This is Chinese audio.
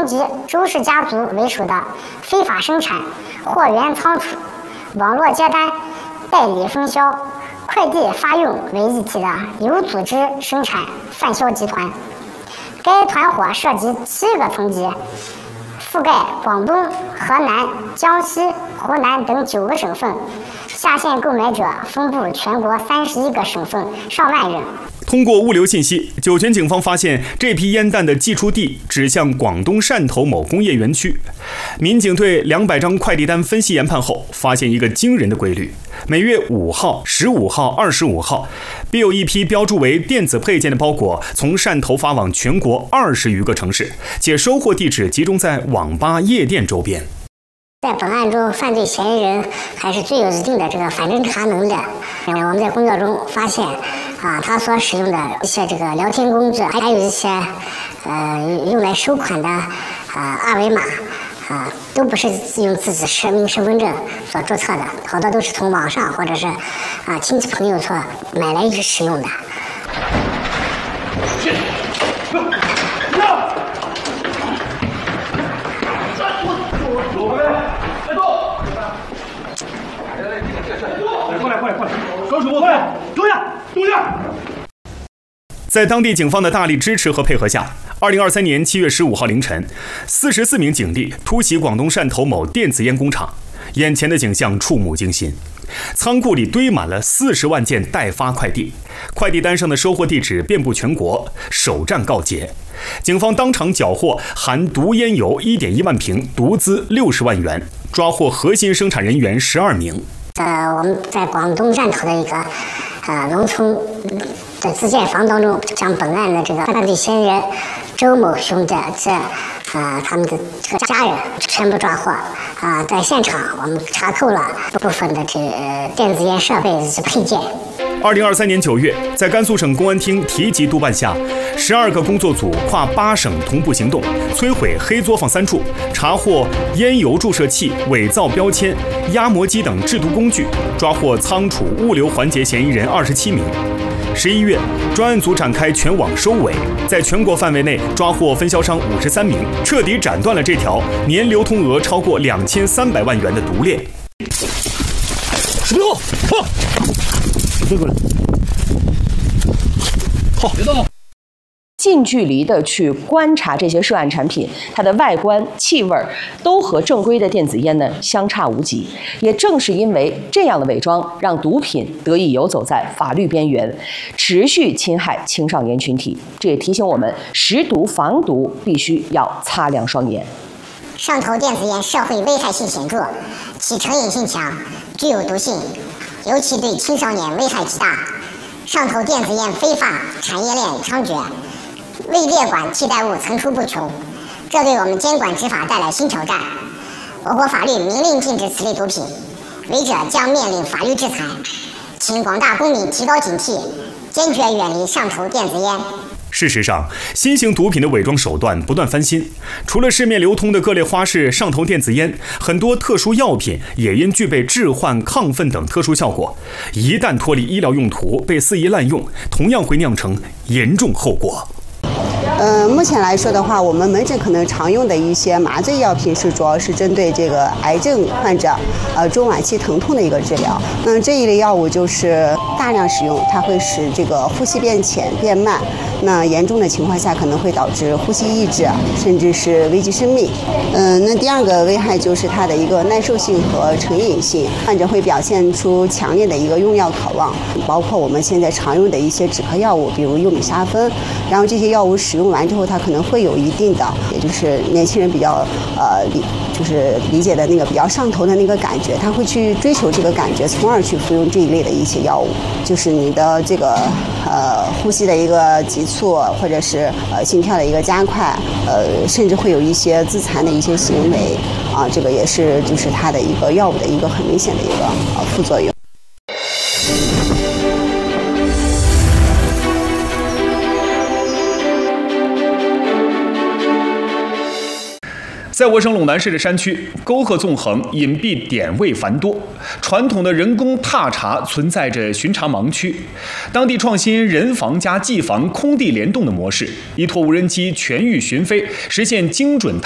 集周氏家族为首的非法生产、货源仓储、网络接单、代理分销、快递发用为一体的有组织生产贩销集团。该团伙涉及7个层级，覆盖广东、河南、江西、湖南等9个省份，下线购买者分布全国31个省份，上万人。 通过物流信息，酒泉警方发现这批烟弹的寄出地指向广东汕头某工业园区。民警对200张快递单分析研判后，发现一个惊人的规律：每月5号、15号、25号，必有一批标注为电子配件的包裹从汕头发往全国20余个城市，且收货地址集中在网吧、夜店周边。 在本案中，犯罪嫌疑人还是具有一定的这个反侦查能力的。我们在工作中发现，他所使用的一些这个聊天工具，还有一些用来收款的二维码，都不是用自己实名身份证所注册的，好多都是从网上或者是亲戚朋友所买来使用的。 在当地警方的大力支持和配合下，2023年7月15号凌晨，44名警力突袭广东汕头某电子烟工厂，眼前的景象触目惊心。仓库里堆满了40万件待发快递，快递单上的收货地址遍布全国，首战告捷。警方当场缴获含毒烟油1.1万瓶，毒资60万元，抓获核心生产人员12名。 我们在广东汕头的一个农村的自建房当中，将本案的这个犯罪嫌疑人周某兄弟他们的这个家人全部抓获。在现场我们查扣了部分的电子烟设备以及配件。 2023年9月，在甘肃省公安厅提级督办下，12个工作组跨8省同步行动，摧毁黑作坊3处，查获烟油注射器、伪造标签、压模机等制毒工具，抓获仓储物流环节嫌疑人27名。11月，专案组展开全网收尾，在全国范围内抓获分销商53名，彻底斩断了这条年流通额超过2300万元的毒链。 别动！别过来！好，别动！ 近距离的去观察这些涉案产品，它的外观、气味都和正规的电子烟呢相差无几。也正是因为这样的伪装，让毒品得以游走在法律边缘，持续侵害青少年群体。这也提醒我们，识毒防毒必须要擦亮双眼。 上头电子烟社会危害性显著，其成瘾性强，具有毒性，尤其对青少年危害极大。上头电子烟非法产业链猖獗，为列管替代物层出不穷，这对我们监管执法带来新挑战。我国法律明令禁止此类毒品，违者将面临法律制裁。请广大公民提高警惕，坚决远离上头电子烟。 事实上，新型毒品的伪装手段不断翻新，除了市面流通的各类花式上头电子烟，很多特殊药品也因具备致幻、亢奋等特殊效果，一旦脱离医疗用途被肆意滥用，同样会酿成严重后果。 目前来说的话，我们门诊可能常用的一些麻醉药品主要是针对这个癌症患者中晚期疼痛的一个治疗。那这一类药物就是大量使用，它会使这个呼吸变浅变慢，那严重的情况下可能会导致呼吸抑制，甚至是危及生命。那第二个危害就是它的一个耐受性和成瘾性，患者会表现出强烈的一个用药渴望，包括我们现在常用的一些止咳药物，比如右米沙芬，然后这些药物使用完之后，它可能会有一定的，也就是年轻人比较就是理解的那个比较上头的那个感觉，他会去追求这个感觉，从而去服用这一类的一些药物，就是你的这个呼吸的一个急促，或者是心跳的一个加快，甚至会有一些自残的一些行为这个也是就是它的一个药物的一个很明显的一个副作用。 在我省陇南市的山区，沟壑纵横，隐蔽点位繁多，传统的人工踏查存在着巡查盲区。当地创新人防加技防空地联动的模式，依托无人机全域巡飞，实现精准